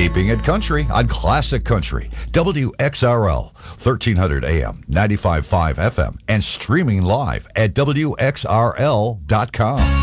Keeping it country on Classic Country, WXRL, 1300 AM, 95.5 FM, and streaming live at WXRL.com.